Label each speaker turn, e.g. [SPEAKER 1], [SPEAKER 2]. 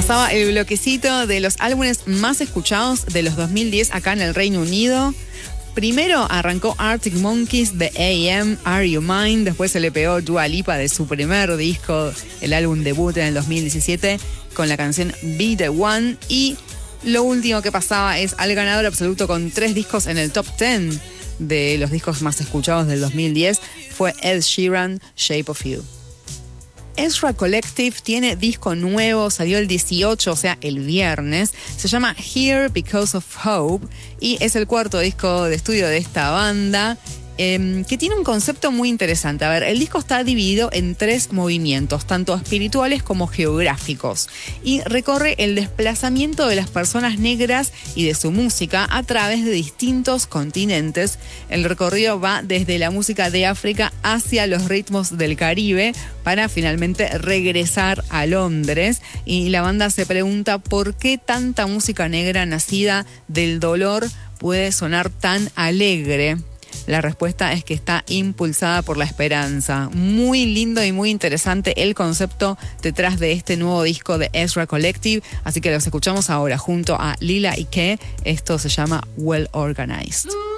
[SPEAKER 1] Pasaba el bloquecito de los álbumes más escuchados de los 2010 acá en el Reino Unido. Primero arrancó Arctic Monkeys de AM, Are You Mine. Después se le pegó Dua Lipa de su primer disco, el álbum debut en el 2017, con la canción Be The One. Y lo último que pasaba es al ganador absoluto con 3 discos en el top 10 de los discos más escuchados del 2010. Fue Ed Sheeran, Shape of You. Ezra Collective tiene disco nuevo, salió el 18, o sea, el viernes. Se llama Here Because of Hope y es el 4º disco de estudio de esta banda, que tiene un concepto muy interesante. A ver, el disco está dividido en 3 movimientos, tanto espirituales como geográficos, y recorre el desplazamiento de las personas negras y de su música a través de distintos continentes. El recorrido va desde la música de África hacia los ritmos del Caribe para finalmente regresar a Londres. Y la banda se pregunta por qué tanta música negra nacida del dolor puede sonar tan alegre. La respuesta es que está impulsada por la esperanza. Muy lindo y muy interesante el concepto detrás de este nuevo disco de Ezra Collective. Así que los escuchamos ahora junto a Lila Ike. Esto se llama Well Organized.